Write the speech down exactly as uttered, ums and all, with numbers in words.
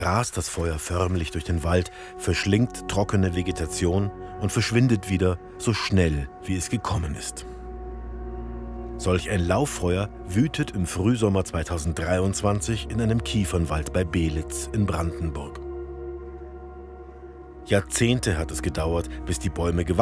rast das Feuer förmlich durch den Wald, verschlingt trockene Vegetation und verschwindet wieder so schnell, wie es gekommen ist. Solch ein Lauffeuer wütet im Frühsommer zweitausenddreiundzwanzig in einem Kiefernwald bei Belitz in Brandenburg. Jahrzehnte hat es gedauert, bis die Bäume gewachsen